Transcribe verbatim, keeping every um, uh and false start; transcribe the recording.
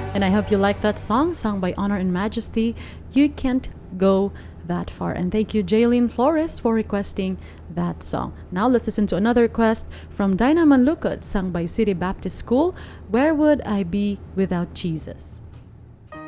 And I hope you like that song, sung by Honor and Majesty. You can't go that far. And thank you, Jaylene Flores, for requesting that song. Now let's listen to another request from Dinah Manlukot, sung by City Baptist School. Where would I be without Jesus?